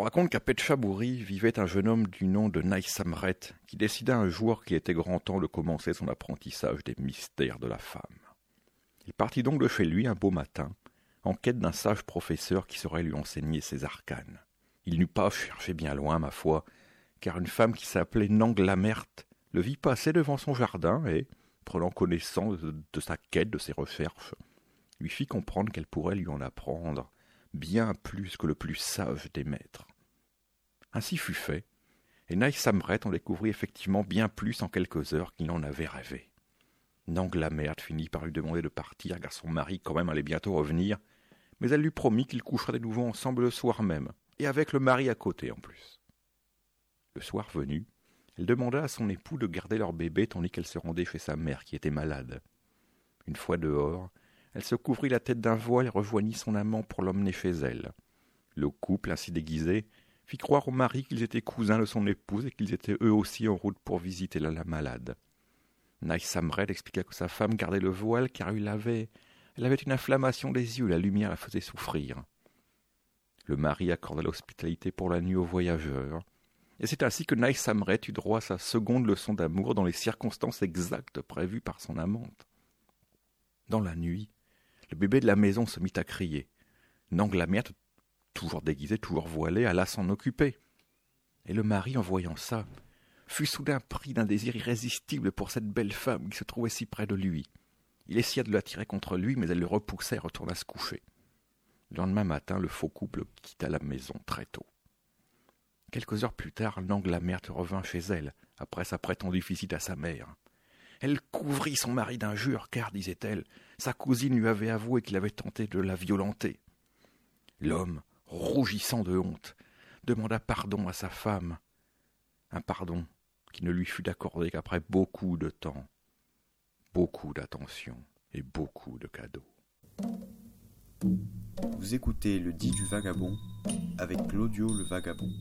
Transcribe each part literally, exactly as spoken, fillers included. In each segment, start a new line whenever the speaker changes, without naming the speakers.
raconte qu'à Petchabouri vivait un jeune homme du nom de Naï Samret qui décida un jour qu'il était grand temps de commencer son apprentissage des mystères de la femme. Il partit donc de chez lui un beau matin, en quête d'un sage professeur qui saurait lui enseigner ses arcanes. Il n'eut pas cherché bien loin, ma foi, car une femme qui s'appelait Nang Lamert le vit passer devant son jardin et, prenant connaissance de, de sa quête, de ses recherches, lui fit comprendre qu'elle pourrait lui en apprendre bien plus que le plus sage des maîtres. Ainsi fut fait, et Naï Samret en découvrit effectivement bien plus en quelques heures qu'il n'en avait rêvé. Nang Lamert finit par lui demander de partir, car son mari quand même allait bientôt revenir, mais elle lui promit qu'ils coucheraient de nouveau ensemble le soir même, et avec le mari à côté en plus. Le soir venu, elle demanda à son époux de garder leur bébé tandis qu'elle se rendait chez sa mère qui était malade. Une fois dehors, elle se couvrit la tête d'un voile et rejoignit son amant pour l'emmener chez elle. Le couple, ainsi déguisé, fit croire au mari qu'ils étaient cousins de son épouse et qu'ils étaient eux aussi en route pour visiter la, la malade. Naï Samret expliqua que sa femme gardait le voile car elle avait, elle avait une inflammation des yeux et la lumière la faisait souffrir. Le mari accorda l'hospitalité pour la nuit aux voyageurs, et c'est ainsi que Naï Samret eut droit à sa seconde leçon d'amour dans les circonstances exactes prévues par son amante. Dans la nuit, le bébé de la maison se mit à crier. Nang Lamert, toujours déguisé, toujours voilé, alla s'en occuper. Et le mari, en voyant ça, fut soudain pris d'un désir irrésistible pour cette belle femme qui se trouvait si près de lui. Il essaya de l'attirer contre lui, mais elle le repoussa et retourna se coucher. Le lendemain matin, le faux couple quitta la maison très tôt. Quelques heures plus tard, Nang Lamert revint chez elle, après sa prétendue visite à sa mère. Elle couvrit son mari d'injures, car, disait-elle, sa cousine lui avait avoué qu'il avait tenté de la violenter. L'homme, rougissant de honte, demanda pardon à sa femme. Un pardon qui ne lui fut accordé qu'après beaucoup de temps, beaucoup d'attention et beaucoup de cadeaux.
Vous écoutez Le Dit du Vagabond avec Claudio le Vagabond.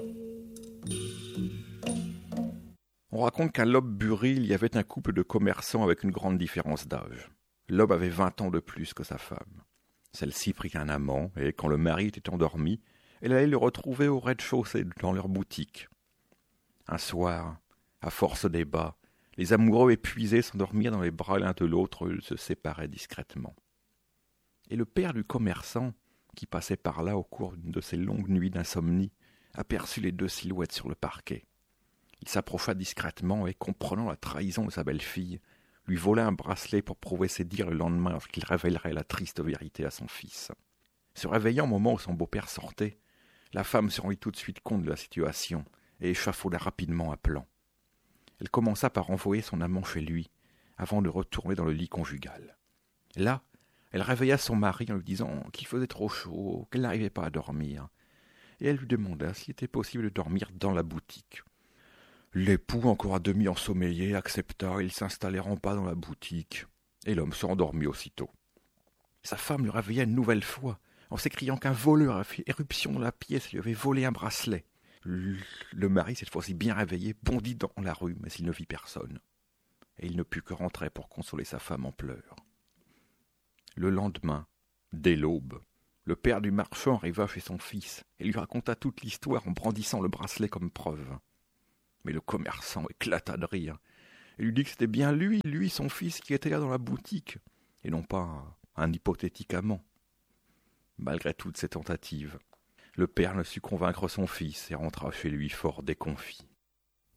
On raconte qu'à Lopburi, il y avait un couple de commerçants avec une grande différence d'âge. L'homme avait vingt ans de plus que sa femme. Celle-ci prit un amant, et quand le mari était endormi, elle allait le retrouver au rez-de-chaussée dans leur boutique. Un soir, à force des bas, les amoureux épuisés s'endormirent dans les bras l'un de l'autre, ils se séparaient discrètement. Et le père du commerçant, qui passait par là au cours d'une de ces longues nuits d'insomnie, aperçut les deux silhouettes sur le parquet. Il s'approcha discrètement et, comprenant la trahison de sa belle-fille, lui vola un bracelet pour prouver ses dires le lendemain lorsqu'il révélerait la triste vérité à son fils. Se réveillant au moment où son beau-père sortait, la femme se rendit tout de suite compte de la situation et échafauda rapidement un plan. Elle commença par envoyer son amant chez lui, avant de retourner dans le lit conjugal. Là, elle réveilla son mari en lui disant qu'il faisait trop chaud, qu'elle n'arrivait pas à dormir, et elle lui demanda s'il était possible de dormir dans la boutique. L'époux, encore à demi ensommeillé, accepta, ils s'installèrent en bas dans la boutique, et l'homme se rendormit aussitôt. Sa femme le réveilla une nouvelle fois, en s'écriant qu'un voleur avait fait éruption dans la pièce et lui avait volé un bracelet. Le mari, cette fois-ci bien réveillé, bondit dans la rue, mais il ne vit personne, et il ne put que rentrer pour consoler sa femme en pleurs. Le lendemain, dès l'aube, le père du marchand arriva chez son fils et lui raconta toute l'histoire en brandissant le bracelet comme preuve. Mais le commerçant éclata de rire et lui dit que c'était bien lui, lui, son fils, qui était là dans la boutique, et non pas un hypothétique amant. Malgré toutes ces tentatives, le père ne sut convaincre son fils et rentra chez lui fort déconfit.